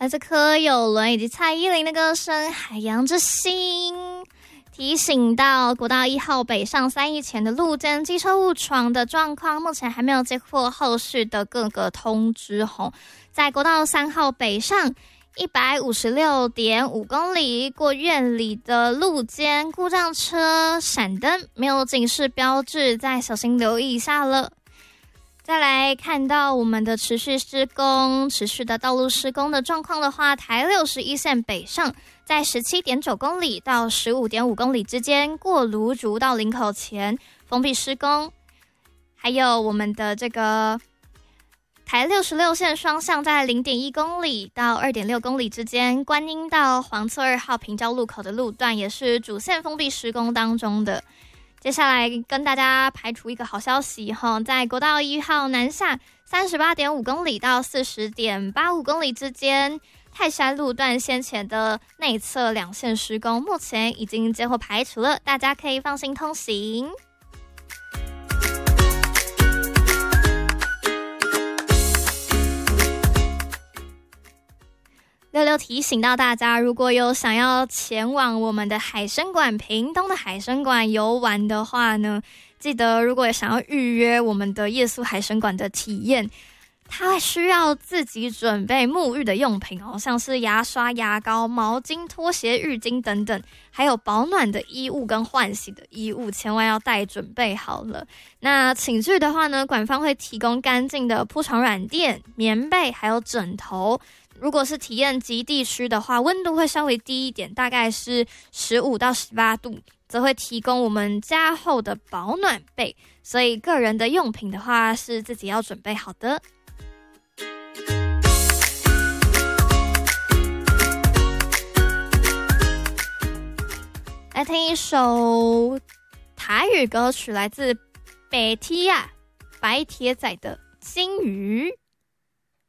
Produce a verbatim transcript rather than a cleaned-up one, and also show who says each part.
Speaker 1: 来自柯有伦以及蔡依林的歌声《海洋之心》。提醒到国道一号北上三义前的路肩机车误闯的状况，目前还没有接获后续的各个通知吼。在国道三号北上一百五十六点五公里过院里的路肩故障车闪灯没有警示标志，再小心留意一下了。再来看到我们的持续施工持续的道路施工的状况的话，台六十一线北上在 十七点九公里到 十五点五公里之间过芦竹到林口前封闭施工。还有我们的这个台六十六线双向在 零点一公里到 二点六公里之间观音到黄厝二号平交路口的路段也是主线封闭施工当中的。接下来跟大家排除一个好消息哈，在国道一号南下 三十八点五公里到 四十点八五公里之间泰山路段先前的内侧两线施工目前已经接获排除了，大家可以放心通行。六六提醒到大家，如果有想要前往我们的海参馆屏东的海参馆游玩的话呢，记得如果想要预约我们的夜宿海参馆的体验，它需要自己准备沐浴的用品哦，像是牙刷、牙膏、毛巾、拖鞋、浴巾等等，还有保暖的衣物跟换洗的衣物，千万要带准备好了。那寝具的话呢，馆方会提供干净的铺床软垫、棉被还有枕头。如果是体验极地区的话，温度会稍微低一点，大概是十五到十八度，则会提供我们加厚的保暖被，所以个人的用品的话是自己要准备好的。来听一首台语歌曲，来自北提亚白铁仔的《金鱼》。